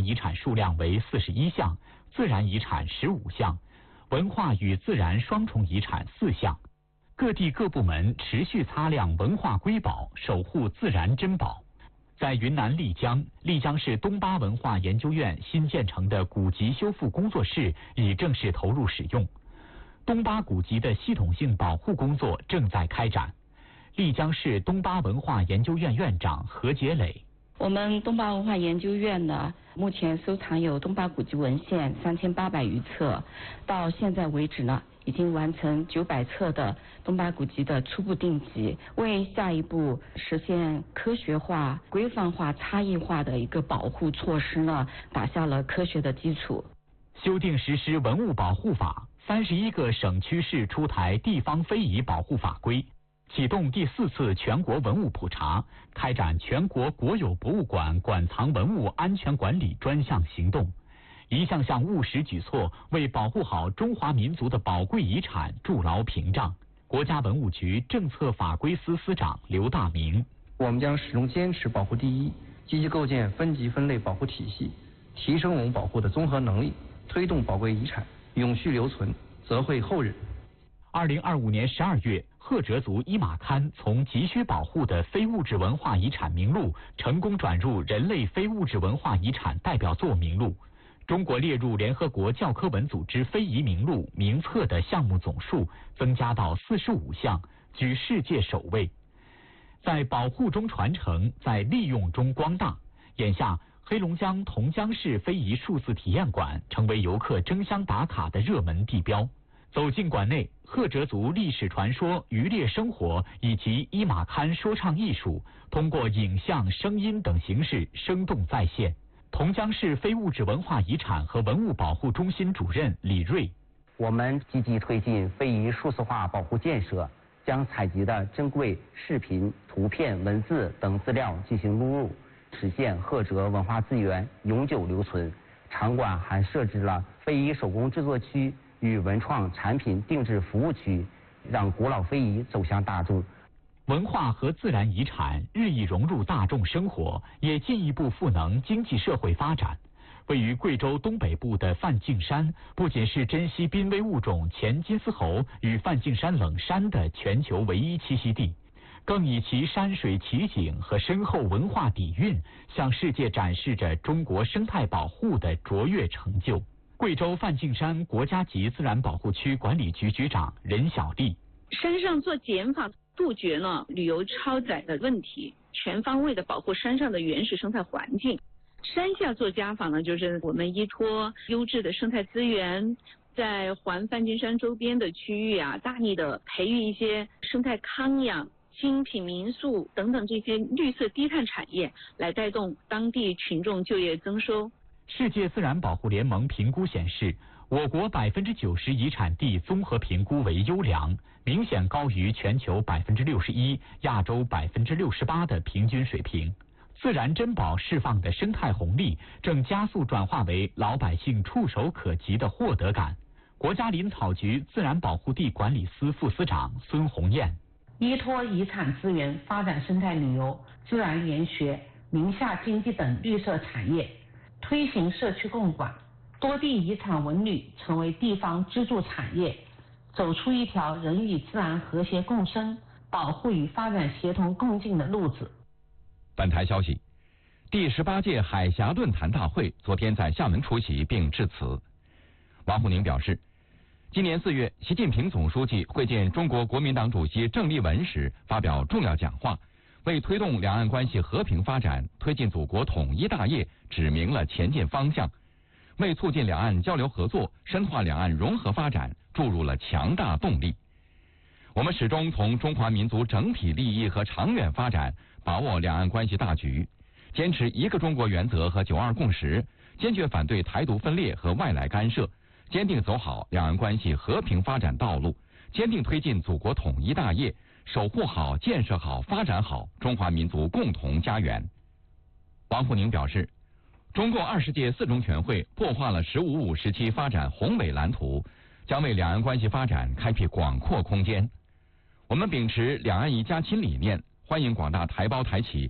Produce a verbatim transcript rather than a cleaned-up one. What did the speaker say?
遗产数量为四十一项，自然遗产十五项，文化与自然双重遗产四项。各地各部门持续擦亮文化瑰宝，守护自然珍宝。在云南丽江，丽江市东巴文化研究院新建成的古籍修复工作室已正式投入使用。东巴古籍的系统性保护工作正在开展。丽江市东巴文化研究院院长何杰磊： 我们东巴文化研究院呢，目前收藏有东巴古籍文献三千八百余册，到现在为止呢，已经完成九百册的东巴古籍的初步定级，为下一步实现科学化、规范化、差异化的一个保护措施呢，打下了科学的基础。 修订实施文物保护法，三十一个省区市出台地方非遗保护法规，启动第四次全国文物普查，开展全国国有博物馆馆藏文物安全管理专项行动。一项项务实举措为保护好中华民族的宝贵遗产筑牢屏障。国家文物局政策法规司司长刘大明： 我们将始终坚持保护第一，积极构建分级分类保护体系，提升文物保护的综合能力，推动宝贵遗产永续留存，泽惠后人。 二零二五年十二月，赫哲族伊玛堪从急需保护的非物质文化遗产名录成功转入人类非物质文化遗产代表作名录。中国列入联合国教科文组织非遗名录名册的项目总数增加到四十五项，居世界首位。在保护中传承，在利用中光大。眼下，黑龙江同江市非遗数字体验馆成为游客争相打卡的热门地标。走进馆内，赫哲族历史传说、渔猎生活以及伊玛堪说唱艺术，通过影像、声音等形式生动再现。同江市非物质文化遗产和文物保护中心主任李瑞： 我们积极推进非遗数字化保护建设，将采集的珍贵视频、图片、文字等资料进行录入，实现赫哲文化资源永久留存。场馆还设置了非遗手工制作区与文创产品定制服务区，让古老非遗走向大众。 文化和自然遗产日益融入大众生活，也进一步赋能经济社会发展。位于贵州东北部的梵净山，不仅是珍稀濒危物种前金丝猴与梵净山冷杉的全球唯一栖息地，更以其山水奇景和深厚文化底蕴，向世界展示着中国生态保护的卓越成就。贵州梵净山国家级自然保护区管理局局长任小丽： 山上做减法，杜绝了旅游超载的问题，全方位的保护山上的原始生态环境。山下做加法呢，就是我们依托优质的生态资源，在环梵净山周边的区域啊，大力的培育一些生态康养、精品民宿等等这些绿色低碳产业，来带动当地群众就业增收。 世界自然保护联盟评估显示，我国百分之九十遗产地综合评估为优良，明显高于全球百分之六十一、亚洲百分之六十八的平均水平。自然珍宝释放的生态红利正加速转化为老百姓触手可及的获得感。国家林草局自然保护地管理司副司长孙红艳： 依托遗产资源发展生态旅游、自然研学、林下经济等绿色产业，推行社区共管，多地遗产文旅成为地方支柱产业，走出一条人与自然和谐共生、保护与发展协同共进的路子。 本台消息，第十八届海峡论坛大会昨天在厦门出席并致辞。王沪宁表示，今年四月，习近平总书记会见中国国民党主席郑丽文时发表重要讲话，为推动两岸关系和平发展、推进祖国统一大业指明了前进方向，为促进两岸交流合作、深化两岸融合发展注入了强大动力。我们始终从中华民族整体利益和长远发展把握两岸关系大局，坚持一个中国原则和九二共识，坚决反对台独分裂和外来干涉，坚定走好两岸关系和平发展道路，坚定推进祖国统一大业，守护好、建设好、发展好中华民族共同家园。王沪宁表示，中共二十届四中全会破画了“十五五”时期发展宏伟蓝图，将为两岸关系发展开辟广阔空间。我们秉持两岸一家亲理念，欢迎广大台胞台企